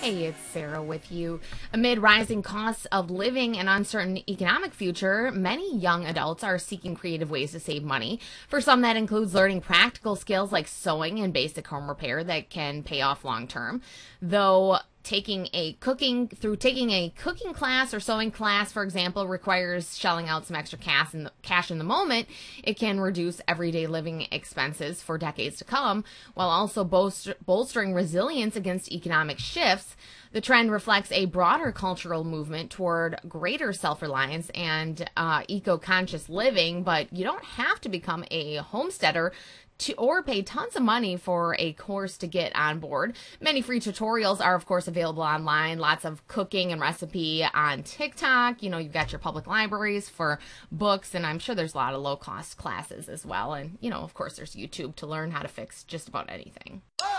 Hey, it's Sarah with you. Amid rising costs of living and uncertain economic future, many young adults are seeking creative ways to save money. For some, that includes learning practical skills like sewing and basic home repair that can pay off long term. Though taking a cooking class or sewing class, for example, requires shelling out some extra cash in the moment, it can reduce everyday living expenses for decades to come, while also bolstering resilience against economic shifts. The trend reflects a broader cultural movement toward greater self-reliance and eco-conscious living, but you don't have to become a homesteader or pay tons of money for a course to get on board. Many free tutorials are, of course, available online. Lots of cooking and recipe on TikTok. You've got your public libraries for books, and I'm sure there's a lot of low-cost classes as well. And, of course, there's YouTube to learn how to fix just about anything.